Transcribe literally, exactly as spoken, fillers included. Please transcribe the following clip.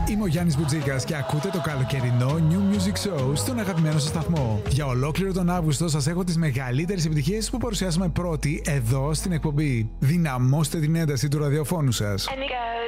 Είμαι ο Γιάννης Μπουτζίκας και ακούτε το καλοκαιρινό New Music Show στον αγαπημένο σας σταθμό. Για ολόκληρο τον Αύγουστο σας έχω τις μεγαλύτερες επιτυχίες που παρουσιάσαμε πρώτοι εδώ στην εκπομπή. Δυναμώστε την ένταση του ραδιοφώνου σας.